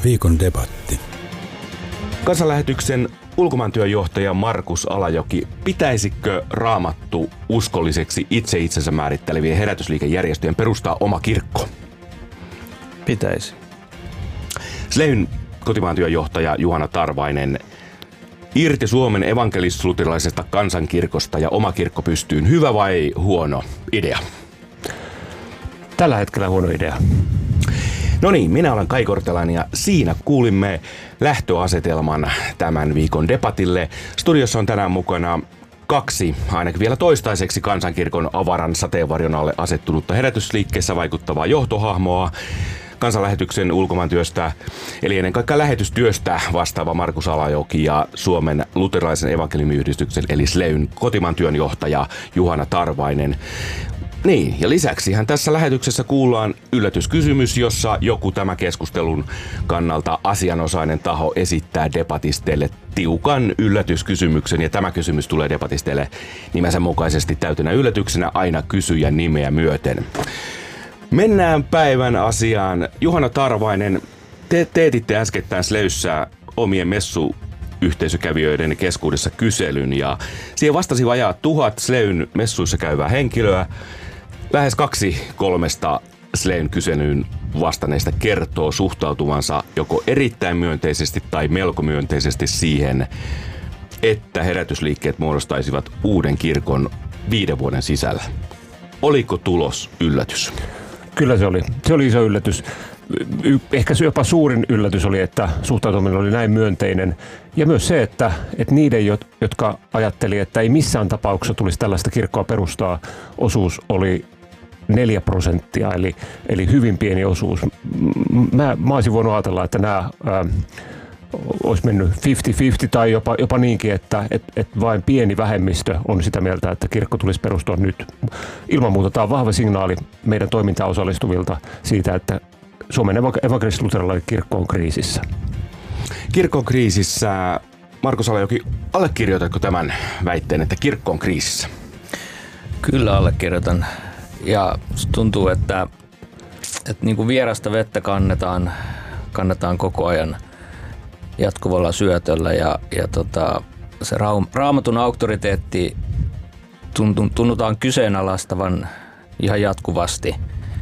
Viikon debatti. Kansanlähetyksen ulkomaantyöjohtaja Markus Alajoki, pitäisikö Raamattu uskolliseksi itse itsensä määrittelevien herätysliikejärjestöjen perustaa oma kirkko? Pitäisi. Sleyn kotimaantyöjohtaja Juhana Tarvainen, irti Suomen evankelis-luterilaisesta kansankirkosta ja oma kirkko pystyyn, hyvä vai huono idea? Tällä hetkellä huono idea. No niin, minä olen Kai Kortelainen ja siinä kuulimme lähtöasetelman tämän viikon debatille. Studiossa on tänään mukana kaksi, ainakin vielä toistaiseksi kansankirkon avaran sateenvarjon alle asettunutta herätysliikkeessä vaikuttavaa johtohahmoa. Kansanlähetyksen ulkomaantyöstä, eli ennen kaikkea lähetystyöstä vastaava Markus Alajoki ja Suomen luterilaisen evankeliumiyhdistyksen eli Sleyn kotimaantyön johtaja Juhana Tarvainen. Niin, ja lisäksihän tässä lähetyksessä kuullaan yllätyskysymys, jossa joku tämä keskustelun kannalta asianosainen taho esittää debatisteille tiukan yllätyskysymyksen, ja tämä kysymys tulee debatisteille nimensä mukaisesti täytänä yllätyksenä aina kysyjän nimeä myöten. Mennään päivän asiaan. Juhana Tarvainen, te teetitte äskettäin Sleyssä omien messuyhteisökävijöiden keskuudessa kyselyn, ja siihen vastasi vajaa 1000 Sleyn messuissa käyvää henkilöä. Lähes 2/3 Sleyn kyselyyn vastanneista kertoo suhtautuvansa joko erittäin myönteisesti tai melko myönteisesti siihen, että herätysliikkeet muodostaisivat uuden kirkon 5 vuoden sisällä. Oliko tulos yllätys? Kyllä se oli. Se oli iso yllätys. Ehkä se jopa suurin yllätys oli, että suhtautuminen oli näin myönteinen. Ja myös se, että niiden, jotka ajatteli, että ei missään tapauksessa tulisi tällaista kirkkoa perustaa, osuus oli 4%, eli hyvin pieni osuus. Mä olisin voinut ajatella, että nämä olisi mennyt 50-50 tai jopa niinkin, että vain pieni vähemmistö on sitä mieltä, että kirkko tulisi perustua nyt. Ilman muuta tämä on vahva signaali meidän toimintaan osallistuvilta siitä, että Suomen evankelis-luterilainen kirkko on kriisissä. Kirkko on kriisissä. Markus Alajoki, allekirjoitatko tämän väitteen, että kirkko on kriisissä? Kyllä allekirjoitan. Ja tuntuu, että niin kuin vierasta vettä kannetaan koko ajan jatkuvalla syötöllä ja se Raamatun auktoriteetti tunnutaan kyseenalaistavan ihan jatkuvasti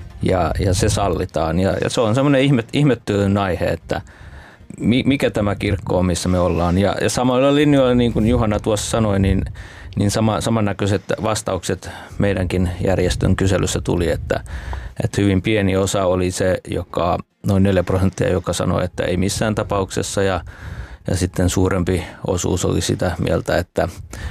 ja se sallitaan. Ja se on semmoinen ihmettelyn aihe, että mikä tämä kirkko on, missä me ollaan. Ja samoilla linjoilla, niin kuin Juhana tuossa sanoi, niin samannäköiset vastaukset meidänkin järjestön kyselyssä tuli, että hyvin pieni osa oli se, joka noin 4%, joka sanoi, että ei missään tapauksessa, ja sitten suurempi osuus oli sitä mieltä, että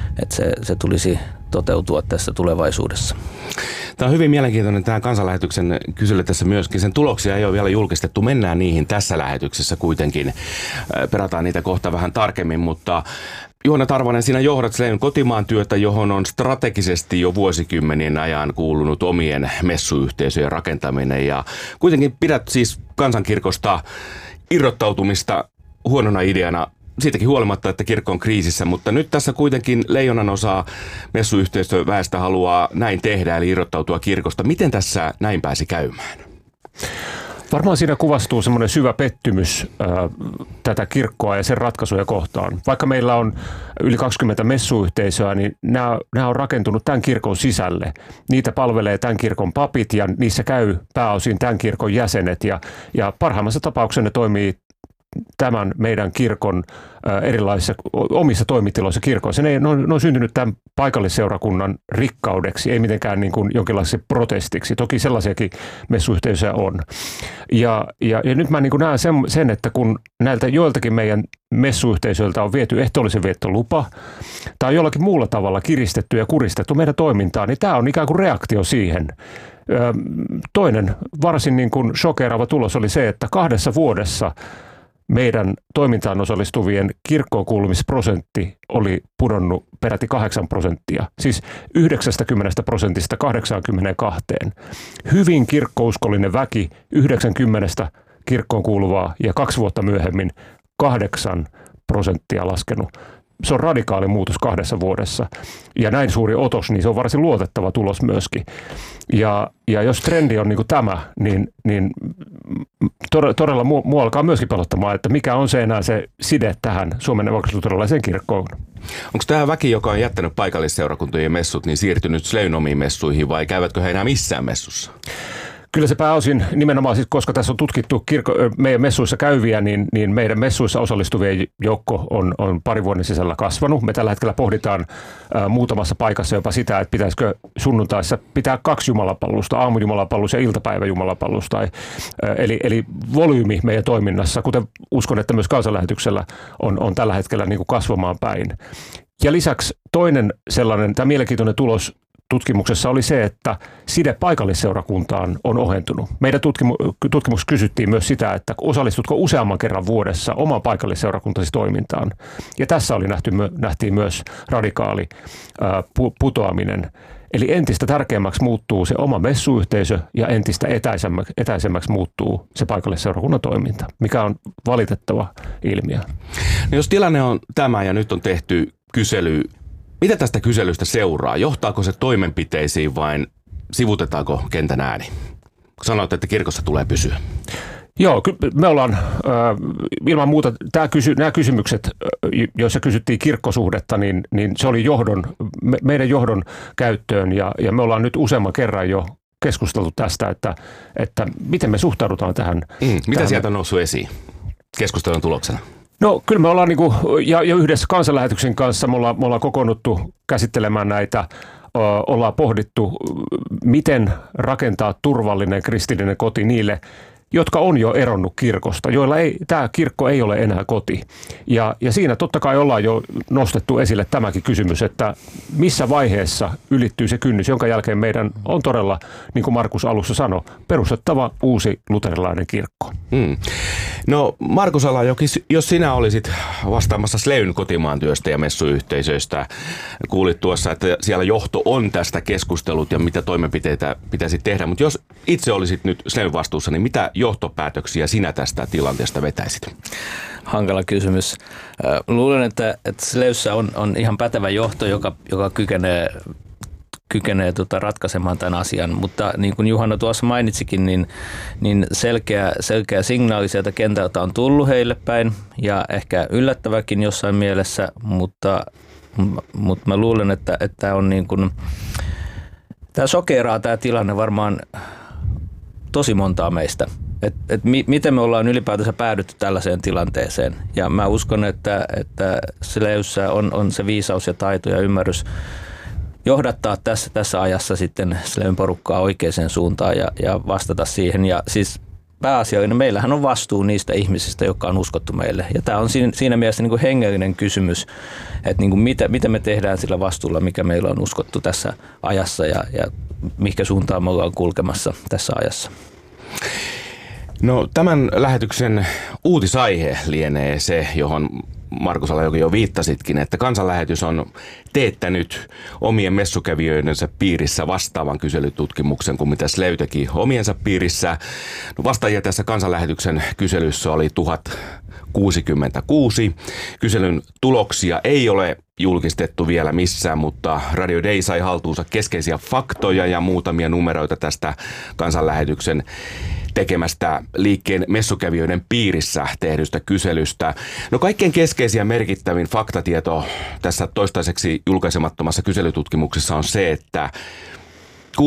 se tulisi toteutua tässä tulevaisuudessa. Tämä on hyvin mielenkiintoinen tämä kansanlähetyksen kysely tässä myöskin. Sen tuloksia ei ole vielä julkistettu. Mennään niihin tässä lähetyksessä kuitenkin. Perataan niitä kohta vähän tarkemmin, mutta Juhana Tarvainen, sinä johdat Sleyn kotimaan työtä, johon on strategisesti jo vuosikymmenien ajan kuulunut omien messuyhteisöjen rakentaminen. Ja kuitenkin pidät siis kansankirkosta irrottautumista huonona ideana siitäkin huolimatta, että kirkko on kriisissä, mutta nyt tässä kuitenkin leijonan osa messuyhteisöväestä haluaa näin tehdä, eli irrottautua kirkosta. Miten tässä näin pääsi käymään? Varmaan siinä kuvastuu semmoinen syvä pettymys tätä kirkkoa ja sen ratkaisuja kohtaan. Vaikka meillä on yli 20 messuyhteisöä, niin nämä on rakentunut tämän kirkon sisälle. Niitä palvelee tämän kirkon papit ja niissä käy pääosin tämän kirkon jäsenet ja parhaimmassa tapauksessa ne toimii tämän meidän kirkon erilaisissa omissa toimitiloissa kirkoissa. Ne on syntynyt tämän paikallisseurakunnan rikkaudeksi, ei mitenkään niin kuin jonkinlaiseksi protestiksi. Toki sellaisiakin messuyhteisöjä on. Ja nyt mä niin kuin näen sen, että kun näiltä joiltakin meidän messuyhteisöiltä on viety ehtoollisen viettolupa tai jollakin muulla tavalla kiristetty ja kuristettu meidän toimintaa, niin tämä on ikään kuin reaktio siihen. Toinen varsin niin kuin shokeeraava tulos oli se, että 2 vuodessa meidän toimintaan osallistuvien kirkkoon kuulumisprosentti oli pudonnut peräti 8%, siis 90% 82. Hyvin kirkkouskollinen väki 90 kirkkoon kuuluvaa ja 2 vuotta myöhemmin 8% laskenut. se on radikaali muutos 2 vuodessa. Ja näin suuri otos, niin se on varsin luotettava tulos myöskin. Ja jos trendi on niin kuin tämä, niin todella mua alkaa myöskin pelottamaan, että mikä on se enää se side tähän Suomen evankelis-luterilaiseen kirkkoon. Onko tämä väki, joka on jättänyt paikallisseurakuntien messut, niin siirtynyt Sleyn omiin messuihin vai käyvätkö he enää missään messussa? Kyllä se pääosin nimenomaan, koska tässä on tutkittu meidän messuissa käyviä, niin meidän messuissa osallistuvien joukko on 2 vuoden sisällä kasvanut. Me tällä hetkellä pohditaan muutamassa paikassa jopa sitä, että pitäisikö sunnuntaissa pitää 2 jumalapalvelusta, aamujumalapalvelus ja iltapäiväjumalapalvelus. Eli volyymi meidän toiminnassa, kuten uskon, että myös kansanlähetyksellä on tällä hetkellä niin kuin kasvamaan päin. Ja lisäksi toinen sellainen, tämä mielenkiintoinen tulos tutkimuksessa oli se, että side paikallisseurakuntaan on ohentunut. Meidän tutkimuksessa kysyttiin myös sitä, että osallistutko useamman kerran vuodessa oman paikallisseurakuntasi toimintaan. Ja tässä nähtiin myös radikaali putoaminen. Eli entistä tärkeämmäksi muuttuu se oma messuyhteisö ja entistä etäisemmäksi muuttuu se paikallisseurakunnan toiminta, mikä on valitettava ilmiö. No jos tilanne on tämä ja nyt on tehty kysely, mitä tästä kyselystä seuraa? Johtaako se toimenpiteisiin vai sivutetaanko kentän ääni? Sanoit, että kirkossa tulee pysyä. Joo, me ollaan ilman muuta, nämä kysymykset, joissa kysyttiin kirkkosuhdetta, niin se oli meidän johdon käyttöön ja me ollaan nyt useamman kerran jo keskusteltu tästä, että miten me suhtaudutaan tähän. Mitä sieltä on noussut esiin keskustelun tuloksena? No kyllä me ollaan ja yhdessä kansanlähetyksen kanssa me ollaan kokoonnuttu käsittelemään näitä, ollaan pohdittu, miten rakentaa turvallinen kristillinen koti niille, jotka on jo eronnut kirkosta, joilla tämä kirkko ei ole enää koti. Ja siinä totta kai ollaan jo nostettu esille tämäkin kysymys, että missä vaiheessa ylittyy se kynnys, jonka jälkeen meidän on todella, niin kuin Markus alussa sanoi, perustettava uusi luterilainen kirkko. No Markus Alajoki, jos sinä olisit vastaamassa Sleyn kotimaan työstä ja messuyhteisöistä, kuulit tuossa, että siellä johto on tästä keskustellut ja mitä toimenpiteitä pitäisi tehdä, mutta jos itse olisit nyt Sleyn vastuussa, niin mitä johtopäätöksiä sinä tästä tilanteesta vetäisit? Hankala kysymys. Luulen, että Sleyssä on ihan pätevä johto, joka kykenee ratkaisemaan tämän asian, mutta niin kuin Juhana tuossa mainitsikin, niin selkeä signaali sieltä kentältä on tullut heille päin ja ehkä yllättäväkin jossain mielessä, mutta mä luulen, että tämä on niin kuin, tämä sokeraa tämä tilanne varmaan tosi montaa meistä. Miten me ollaan ylipäätänsä päädytty tällaiseen tilanteeseen. Ja mä uskon, että Sleyssä on se viisaus ja taito ja ymmärrys johdattaa tässä ajassa sitten Sleyn porukkaa oikeaan suuntaan ja vastata siihen. Ja siis pääasiallinen, meillähän on vastuu niistä ihmisistä, jotka on uskottu meille. Ja tämä on siinä mielessä niin kuin hengellinen kysymys, että niin kuin mitä me tehdään sillä vastuulla, mikä meillä on uskottu tässä ajassa ja mihinkä suuntaan me ollaan kulkemassa tässä ajassa. No tämän lähetyksen uutisaihe lienee se, johon Markus Alajoki jo viittasitkin, että kansanlähetys on teettänyt omien messukävijöidensä piirissä vastaavan kyselytutkimuksen kuin mitä Sley teki omiensa piirissä. No vastaajia tässä kansanlähetyksen kyselyssä oli 1066. Kyselyn tuloksia ei ole julkistettu vielä missään, mutta Radio Day sai haltuunsa keskeisiä faktoja ja muutamia numeroita tästä kansanlähetyksen tekemästä liikkeen messukävijöiden piirissä tehdystä kyselystä. No kaikkein keskeisin ja merkittävin faktatieto tässä toistaiseksi julkaisemattomassa kyselytutkimuksessa on se, että 65%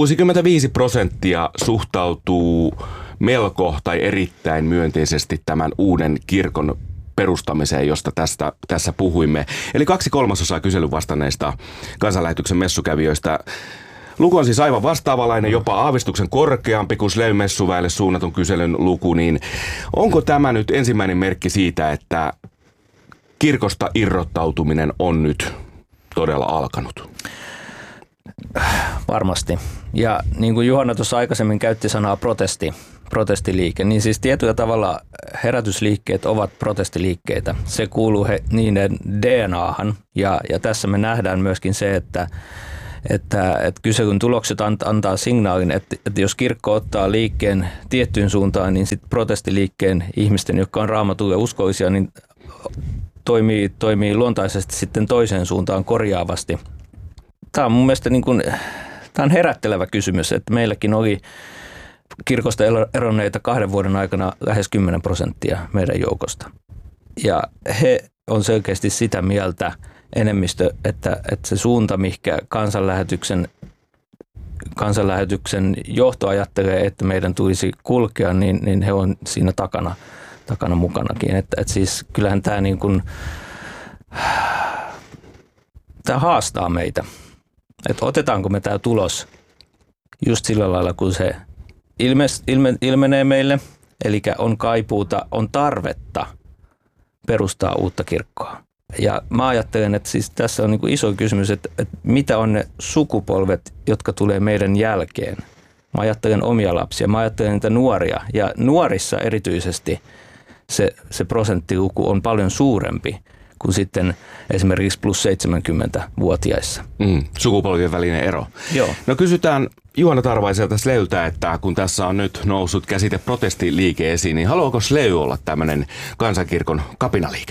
suhtautuu melko tai erittäin myönteisesti tämän uuden kirkon perustamiseen, josta tässä puhuimme. Eli 2/3 kyselyn vastanneista kansanlähetyksen messukävijöistä. Luku on siis aivan vastaavalainen, jopa aavistuksen korkeampi kuin Sleyn messuväelle suunnatun kyselyn luku, niin onko tämä nyt ensimmäinen merkki siitä, että kirkosta irrottautuminen on nyt todella alkanut? Varmasti. Ja niin kuin Juhana tuossa aikaisemmin käytti sanaa protestiliike, niin siis tietyllä tavalla herätysliikkeet ovat protestiliikkeitä. Se kuuluu niiden DNAhan ja tässä me nähdään myöskin se, että kyselyn tulokset antaa signaalin, että jos kirkko ottaa liikkeen tiettyyn suuntaan, niin sitten protestiliikkeen ihmisten, jotka on raamatulle uskollisia, niin toimii luontaisesti sitten toiseen suuntaan korjaavasti. Tämä on mun mielestä tämä on herättelevä kysymys, että meilläkin oli kirkosta eronneita 2 vuoden aikana lähes 10% meidän joukosta. Ja he on selkeästi sitä mieltä enemmistö, että se suunta, mihinkä kansanlähetyksen johto ajattelee, että meidän tulisi kulkea, niin he on siinä takana mukanakin. Että siis kyllähän tämä tämä haastaa meitä. Että otetaanko me tämä tulos just sillä lailla, kun se ilmenee meille, eli on kaipuuta, on tarvetta perustaa uutta kirkkoa. Ja mä ajattelen, että siis tässä on iso kysymys, että mitä on ne sukupolvet, jotka tulee meidän jälkeen. Mä ajattelen omia lapsia, mä ajattelen niitä nuoria, ja nuorissa erityisesti se prosenttiluku on paljon suurempi kuin sitten esimerkiksi plus 70-vuotiaissa. Sukupolvien välinen ero. Joo. No kysytään Juhana Tarvaiselta Sleyltä, että kun tässä on nyt noussut käsite protestiliike esiin, niin haluaako Sley olla tämmöinen kansankirkon kapinaliike?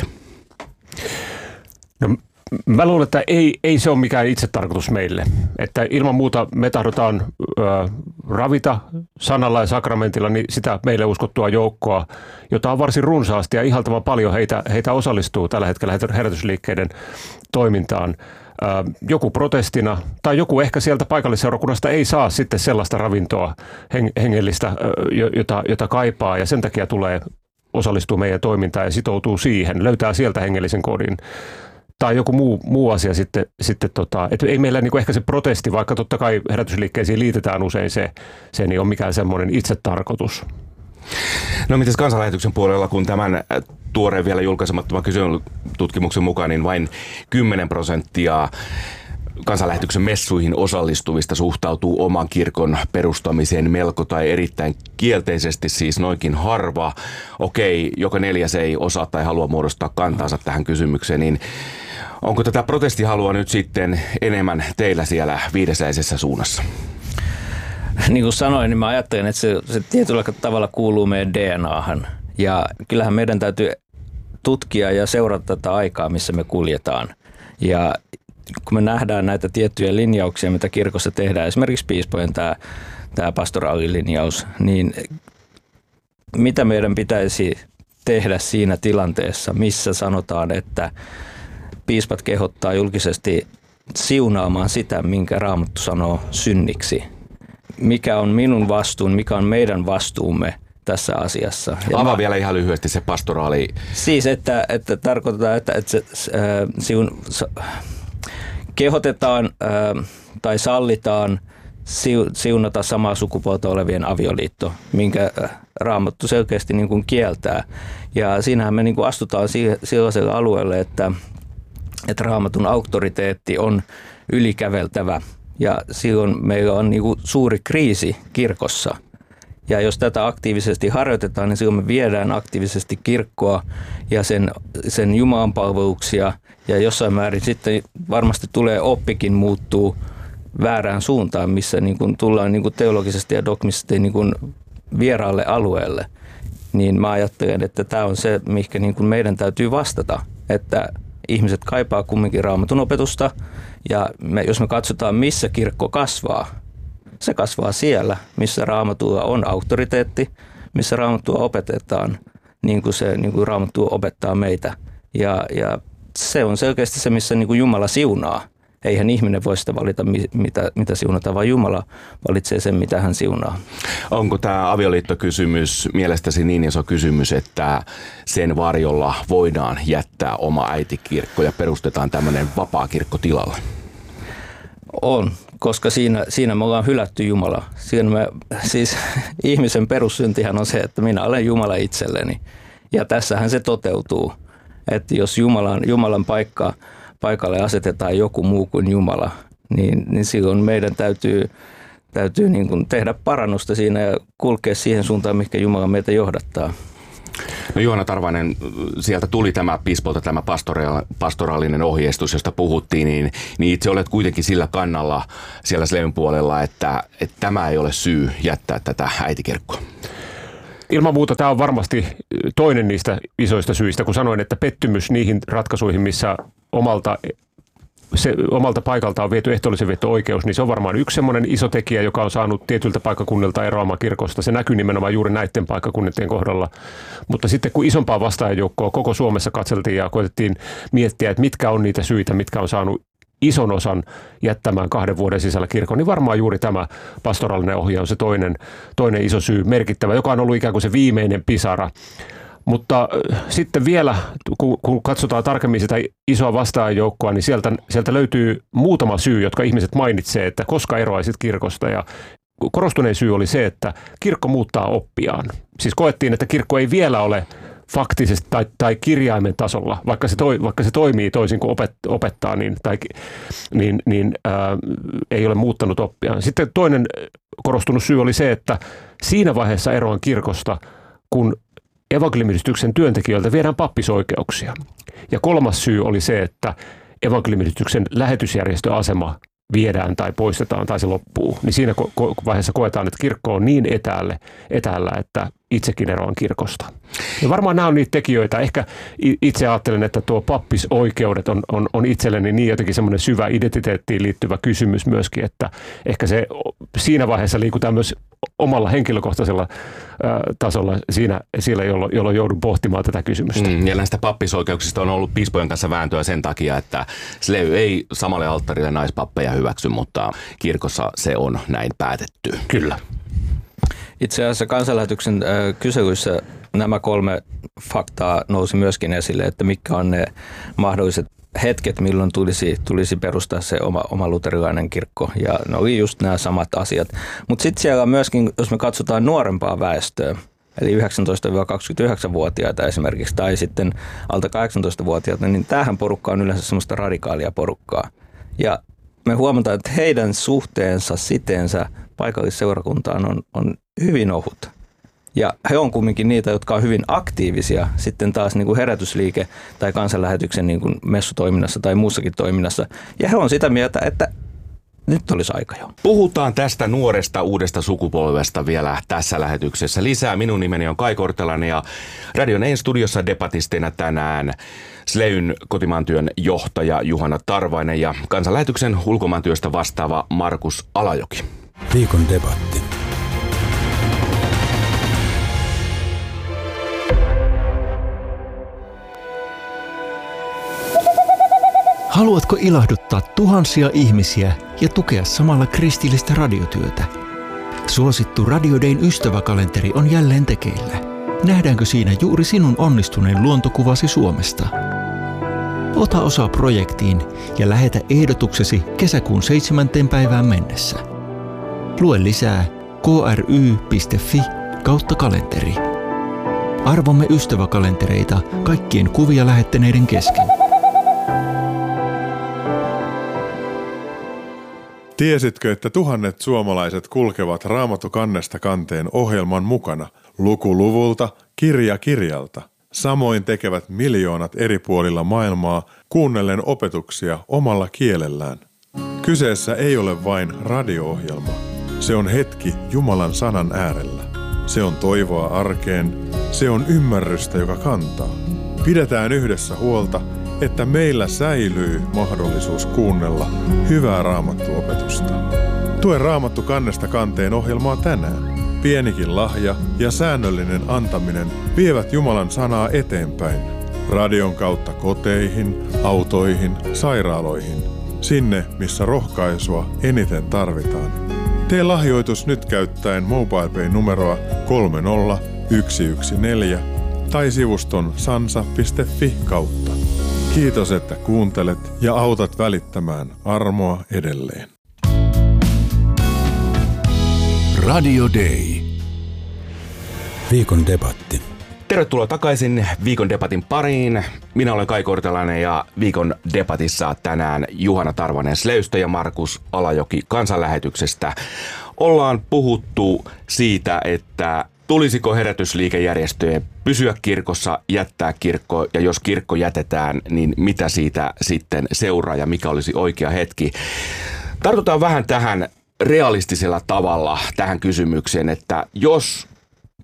No, mä luulen, että ei se ole mikään itsetarkoitus meille. Että ilman muuta me tahdotaan ravita sanalla ja sakramentilla niin sitä meille uskottua joukkoa, jota on varsin runsaasti ja ihaltavan paljon heitä osallistuu tällä hetkellä herätysliikkeiden toimintaan. Joku protestina tai joku ehkä sieltä paikallisseurakunnasta ei saa sitten sellaista ravintoa hengellistä, jota kaipaa ja sen takia tulee osallistuu meidän toimintaan ja sitoutuu siihen, löytää sieltä hengellisen kodin. Tai joku muu asia sitten että ei meillä ehkä se protesti, vaikka totta kai herätysliikkeisiin liitetään usein se ei ole mikään semmoinen itsetarkoitus. No mitäs kansanlähetyksen puolella, kun tämän tuoreen vielä julkaisemattoman kyselytutkimuksen mukaan, niin vain 10% kansanlähetyksen messuihin osallistuvista suhtautuu oman kirkon perustamiseen melko tai erittäin kielteisesti, siis noinkin harva. Okei, joka 4 ei osaa tai halua muodostaa kantaansa tähän kysymykseen, niin onko tätä protestihalua nyt sitten enemmän teillä siellä viidesäisessä suunnassa? Niin kuin sanoin, niin mä ajattelen, että se tietyllä tavalla kuuluu meidän DNAhan. Ja kyllähän meidän täytyy tutkia ja seurata tätä aikaa, missä me kuljetaan. Ja kun me nähdään näitä tiettyjä linjauksia, mitä kirkossa tehdään, esimerkiksi piispojen tämä pastoraalilinjaus, niin mitä meidän pitäisi tehdä siinä tilanteessa, missä sanotaan, että piispat kehottaa julkisesti siunaamaan sitä, minkä Raamattu sanoo synniksi. Mikä on minun vastuun, mikä on meidän vastuumme tässä asiassa. Avaa vielä ihan lyhyesti se pastoraali. Siis, että tarkoitetaan, että kehotetaan tai sallitaan siunata samaa sukupuolta olevien avioliitto, minkä Raamattu selkeästi kieltää. Ja siinähän me astutaan sellaiselle alueelle, että Raamatun auktoriteetti on ylikäveltävä. Ja silloin meillä on suuri kriisi kirkossa. Ja jos tätä aktiivisesti harjoitetaan, niin silloin me viedään aktiivisesti kirkkoa ja sen Jumalan palveluksia. Ja jossain määrin sitten varmasti tulee oppikin muuttuu väärään suuntaan, missä tullaan teologisesti ja dogmisesti vieraalle alueelle. Niin mä ajattelen, että tämä on se, mihinkä meidän täytyy vastata, että ihmiset kaipaa kumminkin Raamatun opetusta. Ja jos me katsotaan, missä kirkko kasvaa, se kasvaa siellä, missä Raamatulla on auktoriteetti, missä Raamattua opetetaan, niin kuin Raamattu opettaa meitä. Ja se on selkeästi se, missä Jumala siunaa. Eihän ihminen voi sitä valita, mitä siunataan, vaan Jumala valitsee sen, mitä hän siunaa. Onko tämä avioliittokysymys mielestäsi niin iso kysymys, että sen varjolla voidaan jättää oma äitikirkko ja perustetaan tämmöinen vapaa kirkko tilalle? On, koska siinä me ollaan hylätty Jumala. Siis ihmisen perussyntihän on se, että minä olen Jumala itselleni. Ja tässähän se toteutuu, että jos Jumalan paikalle asetetaan joku muu kuin Jumala, niin silloin meidän täytyy tehdä parannusta siinä ja kulkea siihen suuntaan, mihinkä Jumala meitä johdattaa. No Juhana Tarvainen, sieltä tuli tämä piispolta tämä pastoraalinen ohjeistus, josta puhuttiin, niin itse olet kuitenkin sillä kannalla siellä Sleyn puolella, että tämä ei ole syy jättää tätä äitikirkkoa. Ilman muuta tämä on varmasti toinen niistä isoista syistä, kun sanoin, että pettymys niihin ratkaisuihin, missä omalta paikalta on viety ehtoollisen veto-oikeus, niin se on varmaan yksi semmoinen iso tekijä, joka on saanut tietyiltä paikkakunnilta eroamaan kirkosta. Se näkyy nimenomaan juuri näiden paikkakunnien kohdalla. Mutta sitten kun isompaa vastaajajoukkoa koko Suomessa katseltiin ja koetettiin miettiä, että mitkä on niitä syitä, mitkä on saanut ison osan jättämään 2 vuoden sisällä kirkon, niin varmaan juuri tämä pastoraalinen ohje on se toinen iso syy, merkittävä, joka on ollut ikään kuin se viimeinen pisara. Mutta sitten vielä, kun katsotaan tarkemmin sitä isoa vastaajajoukkoa, niin sieltä löytyy muutama syy, jotka ihmiset mainitsee, että koska eroaisit kirkosta. Ja korostunein syy oli se, että kirkko muuttaa oppiaan. Siis koettiin, että kirkko ei vielä ole faktisesti tai kirjaimen tasolla, vaikka se toimii toisin kuin opettaa, ei ole muuttanut oppiaan. Sitten toinen korostunut syy oli se, että siinä vaiheessa eroan kirkosta, kun evankeliumiyhdistyksen työntekijöiltä viedään pappisoikeuksia. Ja kolmas syy oli se, että evankeliumiyhdistyksen lähetysjärjestöasema viedään tai poistetaan tai se loppuu. Niin siinä vaiheessa koetaan, että kirkko on niin etäällä, että itsekin eroan kirkosta. Ja varmaan nämä on niitä tekijöitä. Ehkä itse ajattelen, että tuo pappisoikeudet on itselleni niin jotenkin semmoinen syvä identiteettiin liittyvä kysymys myöskin, että ehkä se siinä vaiheessa liikutaan myös omalla henkilökohtaisella tasolla siellä, jolloin joudun pohtimaan tätä kysymystä. Ja näistä pappisoikeuksista on ollut piispojen kanssa vääntöä sen takia, että Slevy ei samalle alttarille naispappeja hyväksy, mutta kirkossa se on näin päätetty. Kyllä. Itse asiassa Kansanlähetyksen kyselyissä nämä 3 faktaa nousi myöskin esille, että mitkä on ne mahdolliset hetket, milloin tulisi perustaa se oma luterilainen kirkko. Ja ne oli just nämä samat asiat. Mutta sitten siellä myöskin, jos me katsotaan nuorempaa väestöä, eli 19-29-vuotiaita esimerkiksi, tai sitten alta 18-vuotiaita, niin tämähän porukka on yleensä semmoista radikaalia porukkaa. Ja me huomataan, että heidän suhteensa, siteensä paikallisseurakuntaan on hyvin ohut. Ja he on kumminkin niitä, jotka on hyvin aktiivisia sitten taas niin kuin herätysliike tai Kansanlähetyksen niin kuin messutoiminnassa tai muussakin toiminnassa. Ja he on sitä mieltä, että nyt olisi aika jo. Puhutaan tästä nuoresta uudesta sukupolvesta vielä tässä lähetyksessä lisää. Minun nimeni on Kai Kortelainen ja Radio Nein studiossa debatistina tänään Slevyn kotimaantyön johtaja Juhana Tarvainen ja Kansanlähetyksen ulkomaantyöstä vastaava Markus Alajoki. Viikon debatti. Haluatko ilahduttaa tuhansia ihmisiä ja tukea samalla kristillistä radiotyötä? Suosittu Radio Dayn ystäväkalenteri on jälleen tekeillä. Nähdäänkö siinä juuri sinun onnistuneen luontokuvasi Suomesta? Ota osaa projektiin ja lähetä ehdotuksesi kesäkuun 7. päivään mennessä. Lue lisää kry.fi/kalenteri. Arvomme ystäväkalentereita kaikkien kuvia lähettäneiden kesken. Tiesitkö, että tuhannet suomalaiset kulkevat Raamattu kannesta kanteen ohjelman mukana, luku luvulta, kirja kirjalta? Samoin tekevät miljoonat eri puolilla maailmaa kuunnellen opetuksia omalla kielellään. Kyseessä ei ole vain radio-ohjelma. Se on hetki Jumalan sanan äärellä. Se on toivoa arkeen. Se on ymmärrystä, joka kantaa. Pidetään yhdessä huolta, että meillä säilyy mahdollisuus kuunnella hyvää raamattuopetusta. Tue Raamattu kannesta kanteen ohjelmaa tänään. Pienikin lahja ja säännöllinen antaminen vievät Jumalan sanaa eteenpäin. Radion kautta koteihin, autoihin, sairaaloihin. Sinne, missä rohkaisua eniten tarvitaan. Tee lahjoitus nyt käyttäen MobilePay-numeroa 30114 tai sivuston sansa.fi kautta. Kiitos, että kuuntelet ja autat välittämään armoa edelleen. Radio Day. Viikon debatti. Tervetuloa takaisin Viikon debatin pariin. Minä olen Kai Kortelainen ja Viikon debatissa tänään Juhana Tarvainen Slevstä ja Markus Alajoki Kansanlähetyksestä. Ollaan puhuttu siitä, että tulisiko herätysliikejärjestöjen pysyä kirkossa, jättää kirkko, ja jos kirkko jätetään, niin mitä siitä sitten seuraa ja mikä olisi oikea hetki. Tartutaan vähän tähän realistisella tavalla tähän kysymykseen, että jos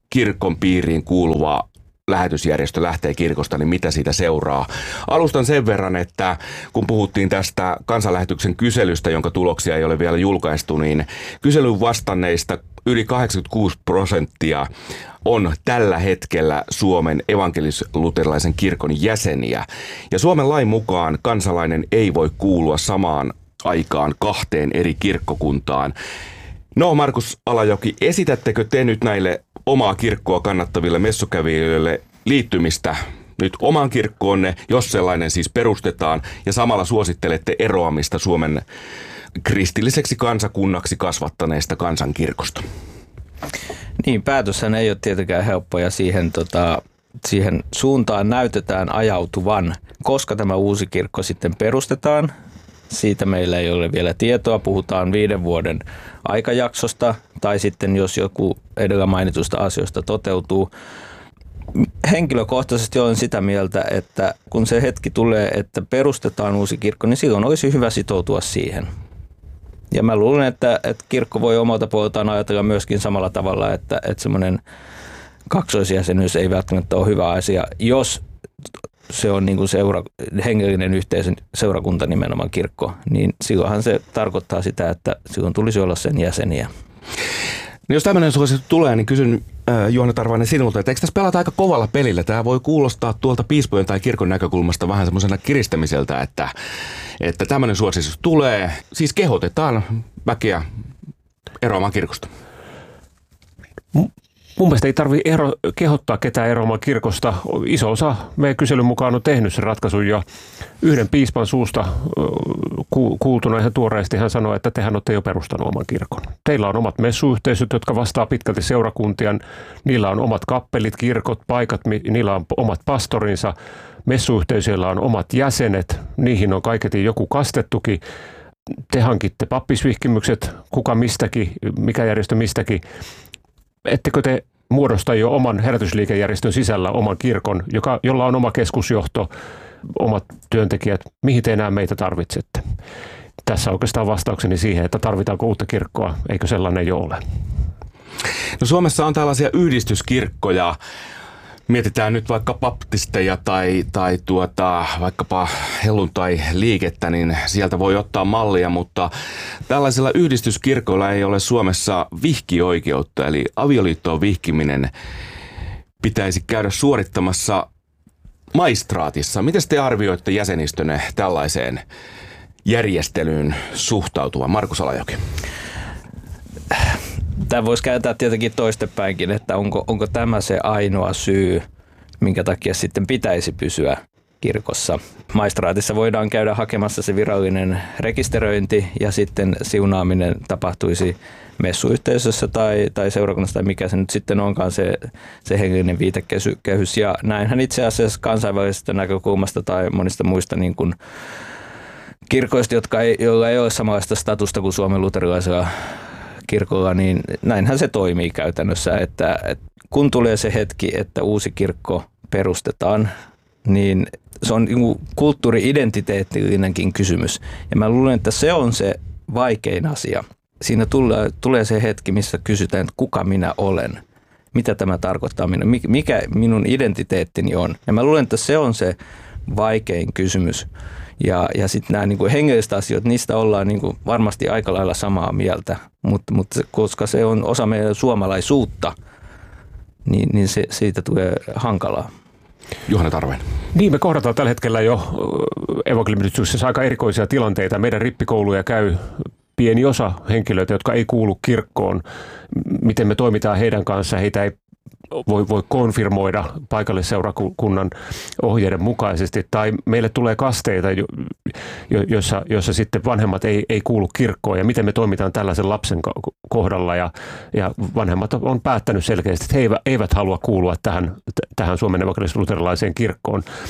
kirkon piiriin kuuluva lähetysjärjestö lähtee kirkosta, niin mitä siitä seuraa? Alustan sen verran, että kun puhuttiin tästä kansanlähetyksen kyselystä, jonka tuloksia ei ole vielä julkaistu, niin kyselyn vastanneista yli 86% on tällä hetkellä Suomen evankelis-luterilaisen kirkon jäseniä. Ja Suomen lain mukaan kansalainen ei voi kuulua samaan aikaan 2 eri kirkkokuntaan. No, Markus Alajoki, esitättekö te nyt näille omaa kirkkoa kannattaville messukävijöille liittymistä nyt omaan kirkkoonne, jos sellainen siis perustetaan, ja samalla suosittelette eroamista Suomen kristilliseksi kansakunnaksi kasvattaneesta kansankirkosta? Niin, päätöshän ei ole tietenkään helppo ja siihen suuntaan näytetään ajautuvan, koska tämä uusi kirkko sitten perustetaan. Siitä meillä ei ole vielä tietoa. Puhutaan 5 vuoden aikajaksosta tai sitten jos joku edellä mainitusta asioista toteutuu. Henkilökohtaisesti olen sitä mieltä, että kun se hetki tulee, että perustetaan uusi kirkko, niin silloin olisi hyvä sitoutua siihen. Ja mä luulen, että kirkko voi omalta puoleltaan ajatella myöskin samalla tavalla, että semmoinen kaksoisjäsenyys ei välttämättä ole hyvä asia, jos se on niin kuin hengellinen yhteisön seurakunta nimenomaan kirkko, niin silloinhan se tarkoittaa sitä, että silloin tulisi olla sen jäseniä. No jos tämmöinen suositus tulee, niin kysyn Juhana Tarvainen sinulta, että eikö tässä pelata aika kovalla pelillä? Tämä voi kuulostaa tuolta piispojen tai kirkon näkökulmasta vähän semmoisena kiristämiseltä, että tämmöinen suositus tulee. Siis kehotetaan väkeä eroamaan kirkosta. Mun mielestä ei tarvitse kehottaa ketään eroamaan kirkosta. Iso osa meidän kyselyn mukaan on tehnyt sen ratkaisun ja yhden piispan suusta kuultuna ihan tuoreesti hän sanoi, että tehän olette jo perustanut oman kirkon. Teillä on omat messuyhteisöt, jotka vastaa pitkälti seurakuntia. Niillä on omat kappelit, kirkot, paikat, niillä on omat pastorinsa. Messuyhteisöillä on omat jäsenet, niihin on kaiketi joku kastettukin. Te hankitte pappisvihkimykset, kuka mistäkin, mikä järjestö mistäkin. Ettekö te muodosta jo oman herätysliikejärjestön sisällä oman kirkon, jolla on oma keskusjohto, omat työntekijät, mihin te enää meitä tarvitsette? Tässä oikeastaan vastaukseni siihen, että tarvitaanko uutta kirkkoa, eikö sellainen jo ole? No Suomessa on tällaisia yhdistyskirkkoja. Mietitään nyt vaikka baptisteja tai vaikkapa helluntai-liikettä, niin sieltä voi ottaa mallia, mutta tällaisilla yhdistyskirkoilla ei ole Suomessa vihkioikeutta, eli avioliittoon vihkiminen pitäisi käydä suorittamassa maistraatissa. Miten te arvioitte jäsenistönne tällaiseen järjestelyyn suhtautuvan? Markus Alajoki. Tämä voisi kääntää tietenkin toistepäinkin, että onko tämä se ainoa syy, minkä takia sitten pitäisi pysyä kirkossa. Maistraatissa voidaan käydä hakemassa se virallinen rekisteröinti ja sitten siunaaminen tapahtuisi messuyhteisössä tai seurakunnassa tai mikä se nyt sitten onkaan se hengellinen viitekehys. Ja näinhän itse asiassa kansainvälisestä näkökulmasta tai monista muista niin kuin kirkoista, joilla ei ole samanlaista statusta kuin Suomen luterilaisella kirkolla, niin näinhän se toimii käytännössä, että kun tulee se hetki, että uusi kirkko perustetaan, niin se on kulttuuri-identiteettillinenkin kysymys. Ja mä luulen, että se on se vaikein asia. Siinä tulee se hetki, missä kysytään, että kuka minä olen, mitä tämä tarkoittaa minulle, mikä minun identiteettini on. Ja mä luulen, että se on se vaikein kysymys. Ja sitten nämä niin hengelliset asiat, niistä ollaan niin varmasti aika lailla samaa mieltä, mutta koska se on osa meidän suomalaisuutta, niin siitä tulee hankalaa. Juhana Tarvainen. Niin, me kohdataan tällä hetkellä jo evankeliumiyhdistyksessä aika erikoisia tilanteita. Meidän rippikouluja käy pieni osa henkilöitä, jotka ei kuulu kirkkoon. Miten me toimitaan heidän kanssaan, heitä ei voi konfirmoida paikallisseurakunnan ohjeiden mukaisesti, tai meille tulee kasteita, joissa sitten vanhemmat ei kuulu kirkkoon, ja miten me toimitaan tällaisen lapsen kohdalla, ja vanhemmat on päättänyt selkeästi, että he eivät halua kuulua tähän Suomen evankelis-luterilaiseen kirkkoon.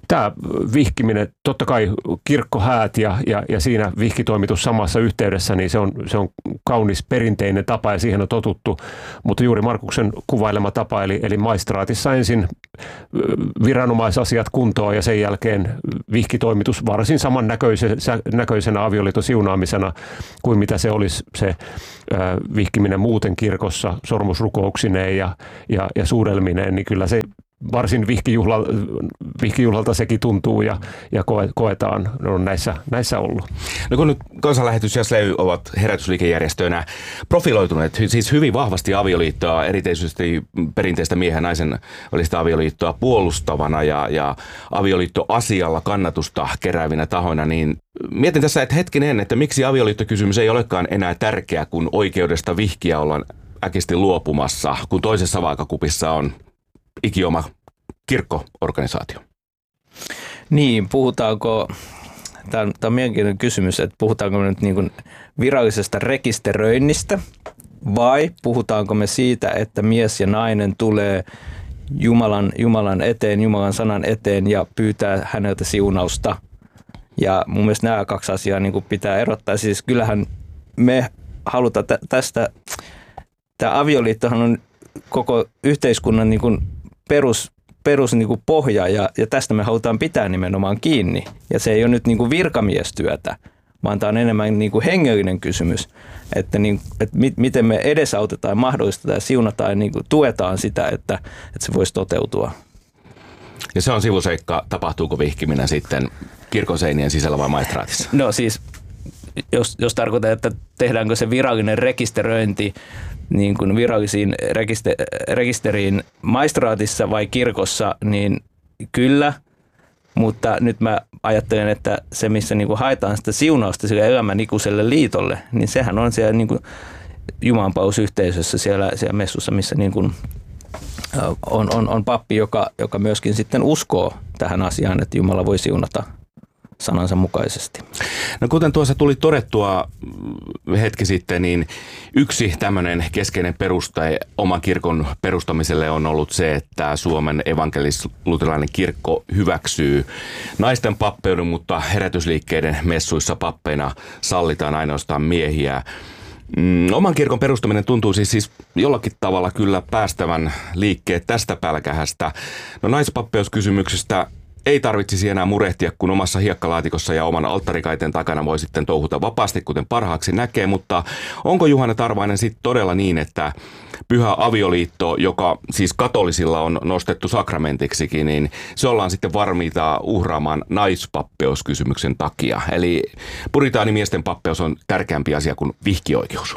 Tämä vihkiminen, totta kai kirkkohäät ja siinä vihkitoimitus samassa yhteydessä, niin se on kaunis perinteinen tapa ja siihen on totuttu, mutta juuri Markuksen kuvailema tapa, eli maistraatissa ensin viranomaisasiat kuntoon ja sen jälkeen vihkitoimitus varsin samannäköisenä avioliiton siunaamisena kuin mitä se olisi se vihkiminen muuten kirkossa sormusrukouksineen ja suudelmineen, niin kyllä se varsin vihkijuhlalta sekin tuntuu ja koetaan, ne on näissä ollut. No kun nyt Kansanlähetys ja SLEY ovat herätysliikejärjestöinä profiloituneet siis hyvin vahvasti avioliittoa, erityisesti perinteistä miehen ja naisen välistä avioliittoa puolustavana ja avioliittoasialla kannatusta keräävinä tahoina, niin mietin tässä, että hetkinen, että miksi avioliittokysymys ei olekaan enää tärkeä, kun oikeudesta vihkiä ollaan äkisti luopumassa, kun toisessa vaakakupissa on ikioma kirkkoorganisaatio. Niin, puhutaanko, tämä on mielenkiintoinen kysymys, että puhutaanko me nyt niin kuin virallisesta rekisteröinnistä vai puhutaanko me siitä, että mies ja nainen tulee Jumalan eteen, Jumalan sanan eteen ja pyytää häneltä siunausta. Ja mun mielestä nämä kaksi asiaa niin kuin pitää erottaa. Siis kyllähän me halutaan tästä, tämä avioliittohan on koko yhteiskunnan niin kuin perus niin kuin pohja ja tästä me halutaan pitää nimenomaan kiinni. Ja se ei ole nyt niin kuin virkamiestyötä, vaan tämä on enemmän niin kuin hengellinen kysymys, että miten me edesautetaan, mahdollistetaan ja siunataan ja niin kuin tuetaan sitä, että se voisi toteutua. Ja se on sivuseikka, tapahtuuko vihkiminen sitten kirkon seinien sisällä vai maistraatissa? No siis, jos tarkoittaa, että tehdäänkö se virallinen rekisteröinti niin kuin virallisiin rekisteriin maistraatissa vai kirkossa, niin kyllä, mutta nyt mä ajattelen, että se missä niin kuin haetaan sitä siunausta sille elämänikuiselle liitolle, niin sehän on siellä niin kuin jumalanpalvelusyhteisössä siellä messussa, missä niin kuin on pappi, joka myöskin sitten uskoo tähän asiaan, että Jumala voi siunata sanansa mukaisesti. No kuten tuossa tuli todettua hetki sitten, niin yksi tämmöinen keskeinen peruste oman kirkon perustamiselle on ollut se, että Suomen evankelis-luterilainen kirkko hyväksyy naisten pappeuden, mutta herätysliikkeiden messuissa pappeina sallitaan ainoastaan miehiä. Oman kirkon perustaminen tuntuu siis jollakin tavalla kyllä päästävän liikkeet tästä pälkähästä. No naispappeus-kysymyksestä ei tarvitsisi enää murehtia, kun omassa hiekkalaatikossa ja oman alttarikaiteen takana voi sitten touhuta vapaasti, kuten parhaaksi näkee. Mutta onko Juhana Tarvainen sitten todella niin, että pyhä avioliitto, joka siis katolisilla on nostettu sakramentiksikin, niin se ollaan sitten varmiita uhraamaan naispappeus-kysymyksen takia? Eli puritaanimiesten pappeus on tärkeämpi asia kuin vihkioikeus.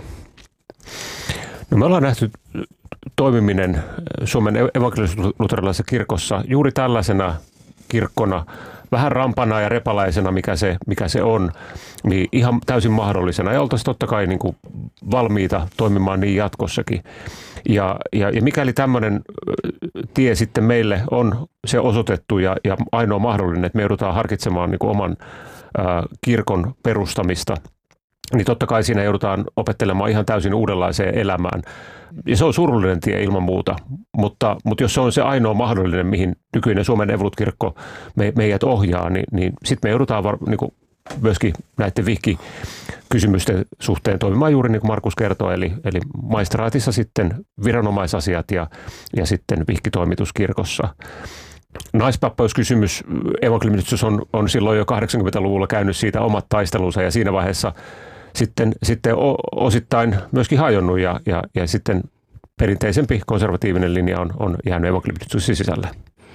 No me ollaan nähty toimiminen Suomen evankelis-luterilaisessa kirkossa juuri tällaisena kirkkona, vähän rampana ja repalaisena, mikä se on, niin ihan täysin mahdollisena. Ja oltaisiin totta kai niin kuin valmiita toimimaan niin jatkossakin. Ja mikäli tämmöinen tie sitten meille on se osoitettu ja ainoa mahdollinen, että me joudutaan harkitsemaan niin kuin oman kirkon perustamista, niin totta kai siinä joudutaan opettelemaan ihan täysin uudenlaiseen elämään. Ja se on surullinen tie ilman muuta, mutta jos se on se ainoa mahdollinen, mihin nykyinen Suomen evankelis-kirkko meidät ohjaa, niin sitten me joudutaan niin myöskin näiden vihkikysymysten suhteen toimimaan juuri niin kuin Markus kertoo, eli maistraatissa sitten viranomaisasiat ja sitten vihkitoimitus kirkossa. Naispappeus-kysymys evankelis on silloin jo 80-luvulla käynyt siitä omat taistelunsa ja siinä vaiheessa sitten osittain myöskin hajonnut ja sitten perinteisempi konservatiivinen linja on jäänyt evankelis-kristuksen sisälle.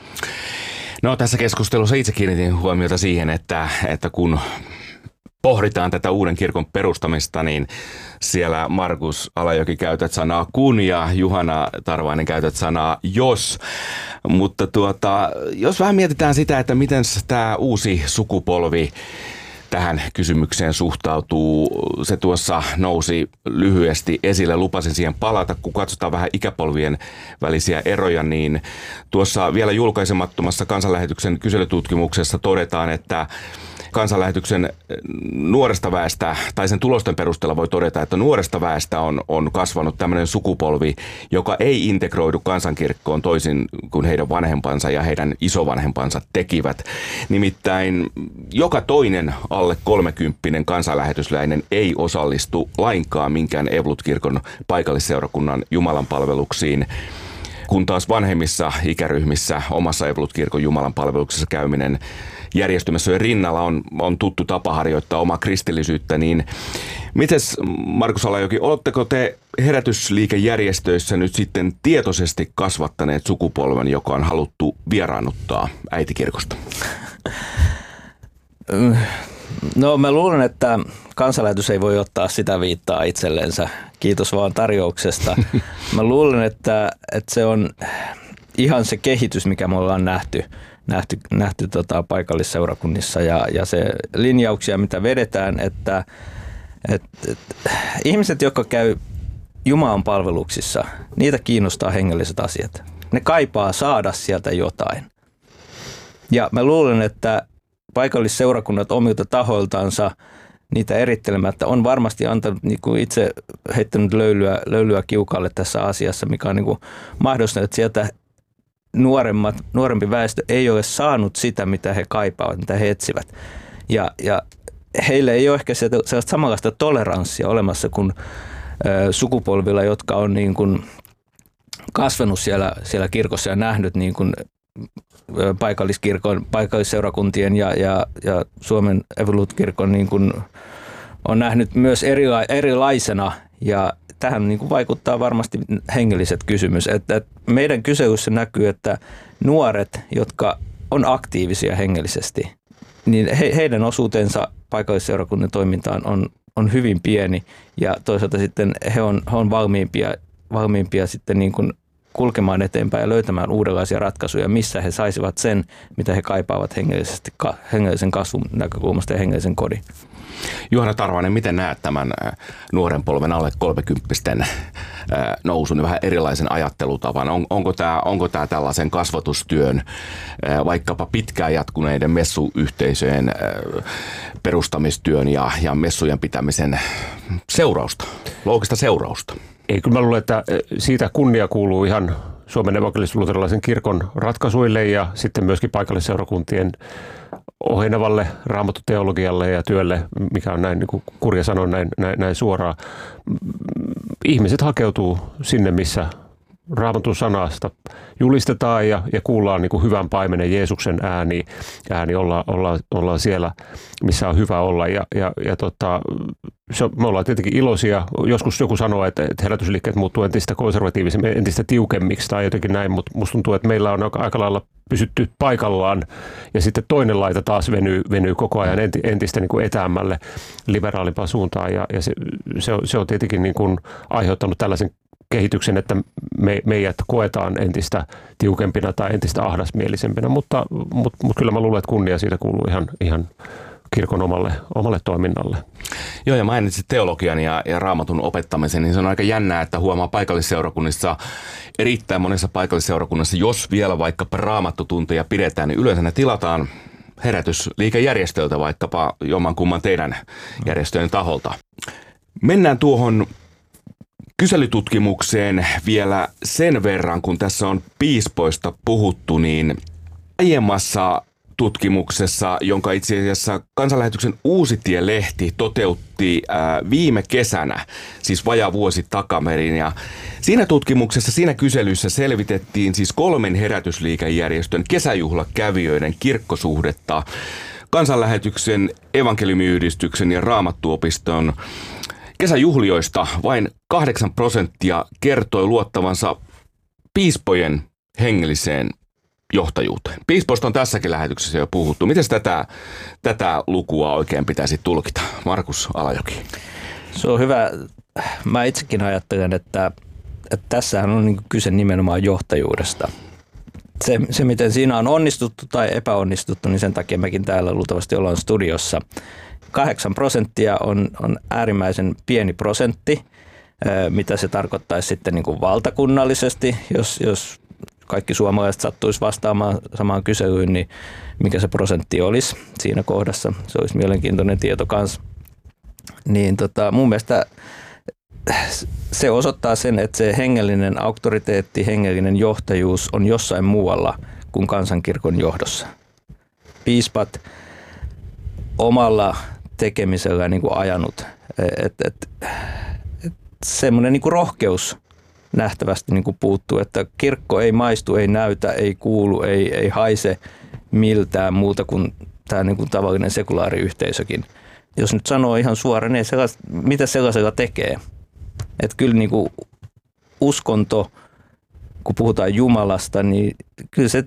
No tässä keskustelussa itse kiinnitin huomiota siihen, että kun pohditaan tätä uuden kirkon perustamista, niin siellä Markus Alajoki käytät sanaa kun ja Juhana Tarvainen käytät sanaa jos. Mutta jos vähän mietitään sitä, että miten tämä uusi sukupolvi tähän kysymykseen suhtautuu. Se tuossa nousi lyhyesti esille, lupasin siihen palata. Kun katsotaan vähän ikäpolvien välisiä eroja, niin tuossa vielä julkaisemattomassa Kansanlähetyksen kyselytutkimuksessa todetaan, että Kansanlähetyksen nuoresta väestä, tai sen tulosten perusteella voi todeta, että nuoresta väestä on kasvanut tämmöinen sukupolvi, joka ei integroidu kansankirkkoon toisin kuin heidän vanhempansa ja heidän isovanhempansa tekivät. Nimittäin joka toinen alle 30 kansanlähetysläinen ei osallistu lainkaan minkään Evankelisluterilaisen paikallisseurakunnan jumalanpalveluksiin, kun taas vanhemmissa ikäryhmissä omassa Evankelisluterilaisen jumalanpalveluksessa käyminen järjestömessujen rinnalla on tuttu tapa harjoittaa omaa kristillisyyttä, niin mites Markus Alajoki, oletteko te herätysliikejärjestöissä nyt sitten tietoisesti kasvattaneet sukupolven, joka on haluttu vieraannuttaa äitikirkosta? No mä luulen, että Kansanlähetys ei voi ottaa sitä viittaa itsellensä. Kiitos vaan tarjouksesta. Mä luulen, että se on ihan se kehitys, mikä me ollaan nähty paikallisseurakunnissa ja se linjauksia, mitä vedetään, että ihmiset, jotka käy Jumalan palveluksissa, niitä kiinnostaa hengelliset asiat. Ne kaipaa saada sieltä jotain. Ja mä luulen, että paikallisseurakunnat omilta tahoiltansa niitä erittelemättä on varmasti antanut, niin kuin itse heittänyt löylyä kiukalle tässä asiassa, mikä on niin kuin mahdollista, että sieltä nuorempi väestö ei ole saanut sitä, mitä he kaipaavat, mitä he etsivät. Ja heille ei ole ehkä sellaista samanlaista toleranssia olemassa kuin sukupolvilla, jotka on niin kuin kasvanut siellä kirkossa ja nähnyt niin kuin paikallisseurakuntien ja Suomen evankelisluterilaisen niin kuin on nähnyt myös erilaisena, ja tähän niin kuin vaikuttaa varmasti hengelliset kysymys. Että meidän kyselyssä näkyy, että nuoret, jotka on aktiivisia hengellisesti, niin heidän osuutensa paikallisseurakunnan toimintaan on hyvin pieni, ja toisaalta sitten he on valmiimpia sitten niin kuin kulkemaan eteenpäin ja löytämään uudenlaisia ratkaisuja, missä he saisivat sen, mitä he kaipaavat hengellisen kasvun näkökulmasta ja hengellisen kodin. Juhana Tarvainen, miten näet tämän nuoren polven alle 30-vuotiaiden nousun ja vähän erilaisen ajattelutavan? Onko tämä tällaisen kasvatustyön, vaikkapa pitkään jatkuneiden messuyhteisöjen perustamistyön ja messujen pitämisen seurausta, loogista seurausta? Ei, kyllä mä luulen, että siitä kunnia kuuluu ihan Suomen evankelis-luterilaisen kirkon ratkaisuille ja sitten myöskin paikallisseurakuntien ohenevalle raamattuteologialle ja työlle, mikä on näin, niin kuin Kurja sanoi näin suoraan. Ihmiset hakeutuu sinne, missä Raamatun sanasta julistetaan ja kuullaan niin kuin hyvän paimenen Jeesuksen ääni ollaan siellä, missä on hyvä olla. Me ollaan tietenkin iloisia. Joskus joku sanoo, että herätysliikkeet muuttuu entistä konservatiivisemmiksi, entistä tiukemmiksi tai jotenkin näin, mutta musta tuntuu, että meillä on aika lailla pysytty paikallaan ja sitten toinen laita taas venyy koko ajan entistä niin kuin etäämmälle liberaalimpaan suuntaan ja se on tietenkin niin kuin aiheuttanut tällaisen kehityksen, että meidät koetaan entistä tiukempina tai entistä ahdasmielisempinä, mutta kyllä mä luulen, että kunnia siitä kuuluu ihan kirkon omalle toiminnalle. Joo, ja mainitsit teologian ja raamatun opettamisen, niin se on aika jännää, että huomaa paikallisseurakunnissa, erittäin monessa paikallisseurakunnassa, jos vielä vaikkapa raamattutunteja pidetään, niin yleensä ne tilataan herätysliikejärjestöltä, vaikkapa jommankumman teidän järjestöjen taholta. Mennään tuohon kyselytutkimukseen vielä sen verran, kun tässä on piispoista puhuttu, niin aiemmassa tutkimuksessa, jonka itse asiassa Kansanlähetyksen Uusitie-lehti toteutti viime kesänä, siis vajaa vuosi takaperin. Ja siinä tutkimuksessa, siinä kyselyssä selvitettiin siis 3 herätysliikejärjestön kesäjuhlakävijöiden kirkkosuhdetta Kansanlähetyksen, Evankeliumiyhdistyksen ja Raamattuopiston kesäjuhlioista. Vain 8% kertoi luottavansa piispojen hengelliseen johtajuuteen. Piispoista on tässäkin lähetyksessä jo puhuttu. Miten tätä lukua oikein pitäisi tulkita? Markus Alajoki. Se on hyvä. Mä itsekin ajattelen, että tässähän on niin kyse nimenomaan johtajuudesta. se, miten siinä on onnistuttu tai epäonnistuttu, niin sen takia mekin täällä luultavasti ollaan studiossa. 8% on äärimmäisen pieni prosentti, mitä se tarkoittaisi sitten niin kuin valtakunnallisesti, jos kaikki suomalaiset sattuisi vastaamaan samaan kyselyyn, niin mikä se prosentti olisi siinä kohdassa. Se olisi mielenkiintoinen tieto kanssa. Niin mun mielestä se osoittaa sen, että se hengellinen auktoriteetti, hengellinen johtajuus on jossain muualla kuin kansankirkon johdossa. Piispat omalla tekemisellä niin kuin ajanut, että semmoinen niin kuin rohkeus nähtävästi niin kuin puuttuu, että kirkko ei maistu, ei näytä, ei kuulu, ei haise miltään muuta kuin tämä niin kuin tavallinen sekulaariyhteisökin. Jos nyt sanoo ihan suoraan, niin mitä sellaisella tekee? Että kyllä niin kuin uskonto, kun puhutaan Jumalasta, niin kyllä se